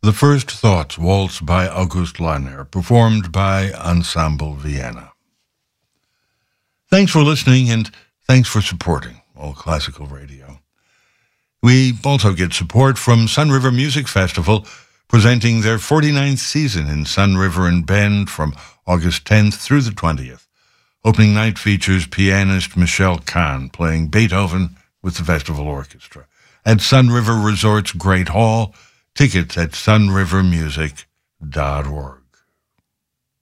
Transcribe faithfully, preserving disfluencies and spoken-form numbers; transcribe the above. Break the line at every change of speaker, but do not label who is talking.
The First Thoughts Waltz by August Lahner, performed by Ensemble Vienna. Thanks for listening, and thanks for supporting All Classical Radio. We also get support from Sun River Music Festival, presenting their forty-ninth season in Sun River and Bend from August tenth through the twentieth. Opening night features pianist Michelle Kahn playing Beethoven with the Festival Orchestra at Sun River Resort's Great Hall. Tickets at sun river music dot org.